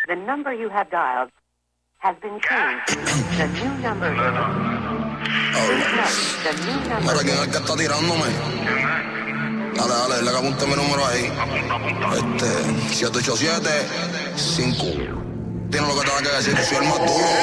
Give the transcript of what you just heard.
The number you have dialed has been changed. The new number is... The new number... Mira, ¿quién es el que está tirándome? Dale, dile que apunte mi número ahí. 787-5. Tiene lo que tenga que decir, soy el más duro.